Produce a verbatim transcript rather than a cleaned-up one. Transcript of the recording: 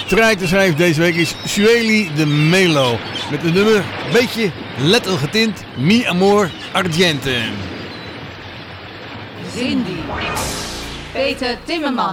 trein te schrijven deze week is Sueli de Melo. Met een nummer, beetje lettel getint, Mi Amor Argente. Cindy. Peter Timmerman.